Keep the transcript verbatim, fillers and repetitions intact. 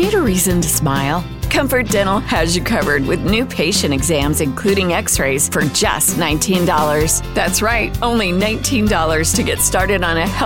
need a reason to smile? Comfort Dental has you covered with new patient exams, including x-rays, for just nineteen dollars. That's right, only nineteen dollars to get started on a health